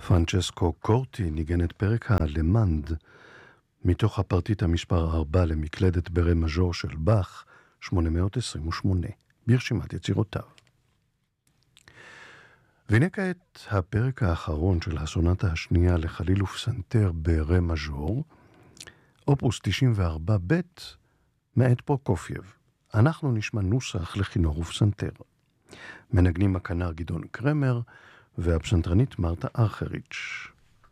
פרנצ'סקו קורטי ניגן את פרק הלמנד מתוך הפרטיטה מספר 4 למקלדת ברה מז'ור של באך 828 ברשימת יצירותיו. והנה כעת הפרק האחרון של הסונטה השנייה לחליל ופסנתר ברה מז'ור, אופוס 94 ב' מאת פרוקופייב. אנחנו נשמע נוסח לכינור ופסנתר. מנגנים הכנר גדעון קרמר והפסנתרנית מרתה ארכריץ'.